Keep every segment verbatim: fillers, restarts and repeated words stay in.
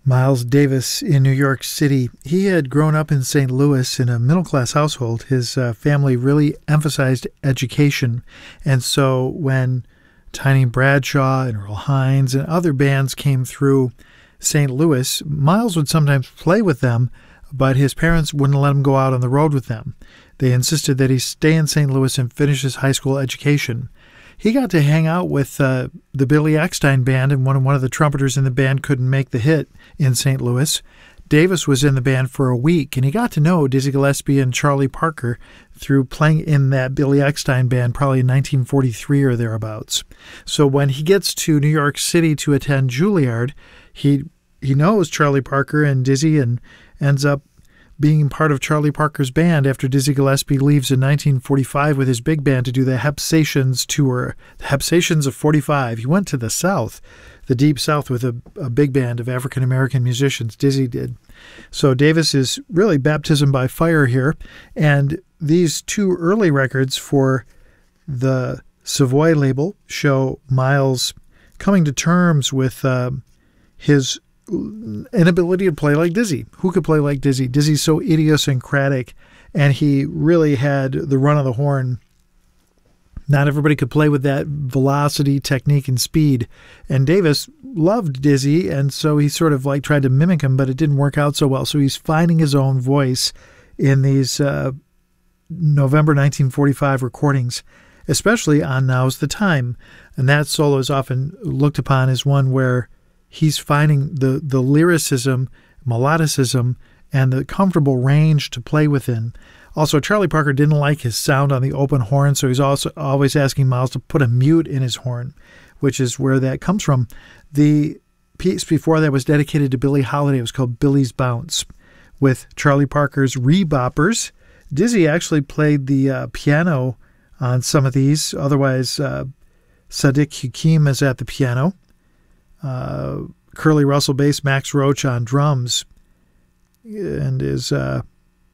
Miles Davis in New York City. He had grown up in Saint Louis in a middle-class household. His uh, family really emphasized education. And so when Tiny Bradshaw and Earl Hines and other bands came through Saint Louis, Miles would sometimes play with them, but his parents wouldn't let him go out on the road with them. They insisted that he stay in Saint Louis and finish his high school education. He got to hang out with uh, the Billy Eckstine Band, and when one of the trumpeters in the band couldn't make the hit in Saint Louis, Davis was in the band for a week, and he got to know Dizzy Gillespie and Charlie Parker through playing in that Billy Eckstine Band probably in nineteen forty-three or thereabouts. So when he gets to New York City to attend Juilliard, he he knows Charlie Parker and Dizzy and ends up being part of Charlie Parker's band after Dizzy Gillespie leaves in nineteen forty-five with his big band to do the Hepsations tour, the Hepsations of forty-five. He went to the South, the Deep South, with a, a big band of African-American musicians. Dizzy did. So Davis is really baptism by fire here. And these two early records for the Savoy label show Miles coming to terms with uh, his inability to play like Dizzy. Who could play like Dizzy? Dizzy's so idiosyncratic, and he really had the run of the horn. Not everybody could play with that velocity, technique, and speed. And Davis loved Dizzy, and so he sort of like tried to mimic him, but it didn't work out so well. So he's finding his own voice in these uh, November nineteen forty-five recordings, especially on Now's the Time. And that solo is often looked upon as one where he's finding the, the lyricism, melodicism, and the comfortable range to play within. Also, Charlie Parker didn't like his sound on the open horn, so he's also always asking Miles to put a mute in his horn, which is where that comes from. The piece before that was dedicated to Billie Holiday. It was called Billy's Bounce, with Charlie Parker's reboppers. Dizzy actually played the uh, piano on some of these. Otherwise, uh, Sadiq Hakim is at the piano. Uh, Curly Russell bass, Max Roach on drums, and is uh,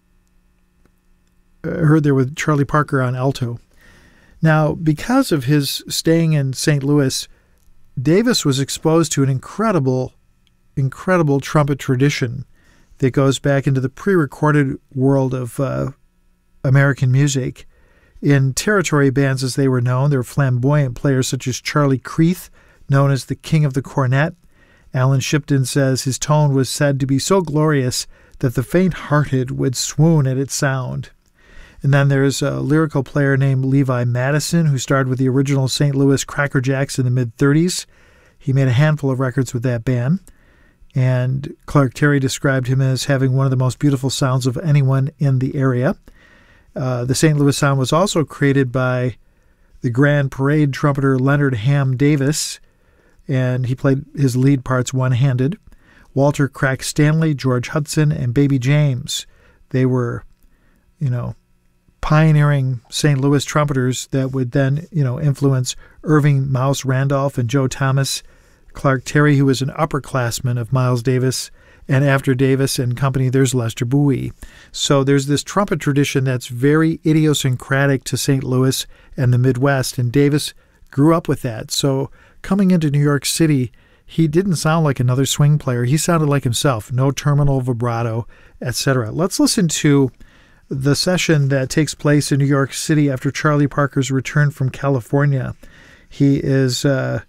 heard there with Charlie Parker on alto. Now, because of his staying in Saint Louis, Davis was exposed to an incredible, incredible trumpet tradition that goes back into the pre-recorded world of uh, American music. In territory bands, as they were known, there were flamboyant players such as Charlie Creeth, known as the King of the Cornet. Alan Shipton says his tone was said to be so glorious that the faint-hearted would swoon at its sound. And then there's a lyrical player named Levi Madison, who starred with the original Saint Louis Cracker Jacks in the mid-thirties. He made a handful of records with that band. And Clark Terry described him as having one of the most beautiful sounds of anyone in the area. Uh, the Saint Louis sound was also created by the Grand Parade trumpeter Leonard Ham Davis, and he played his lead parts one-handed. Walter Crack Stanley, George Hudson, and Baby James. They were, you know, pioneering Saint Louis trumpeters that would then, you know, influence Irving Mouse Randolph and Joe Thomas. Clark Terry, who was an upperclassman of Miles Davis, and after Davis and company, there's Lester Bowie. So there's this trumpet tradition that's very idiosyncratic to Saint Louis and the Midwest, and Davis grew up with that. So coming into New York City, he didn't sound like another swing player. He sounded like himself, no terminal vibrato, et cetera. Let's listen to the session that takes place in New York City after Charlie Parker's return from California. He is uh,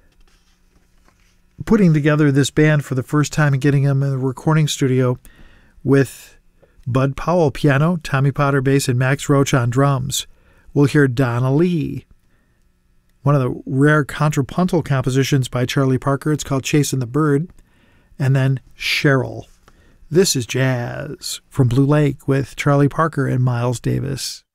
putting together this band for the first time and getting them in the recording studio with Bud Powell piano, Tommy Potter bass, and Max Roach on drums. We'll hear Donna Lee, one of the rare contrapuntal compositions by Charlie Parker. It's called Chasing the Bird. And then Cheryl. This is Jazz from Blue Lake with Charlie Parker and Miles Davis.